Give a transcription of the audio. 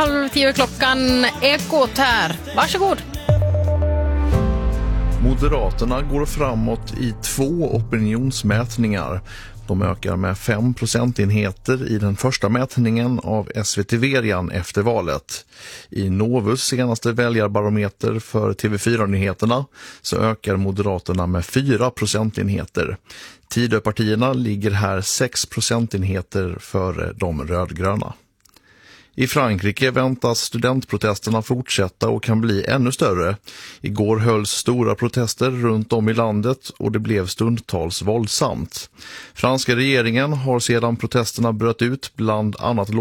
9:30 klockan. Ekot här. Varsågod. Moderaterna går framåt i 2 opinionsmätningar. De ökar med 5 procentenheter i den första mätningen av SVT Verian efter valet. I Novus senaste väljarbarometer för TV4-nyheterna så ökar Moderaterna med 4 procentenheter. Tidöpartierna ligger här 6 procentenheter före de rödgröna. I Frankrike väntas studentprotesterna fortsätta och kan bli ännu större. Igår hölls stora protester runt om i landet och det blev stundtals våldsamt. Franska regeringen har sedan protesterna bröt ut bland annat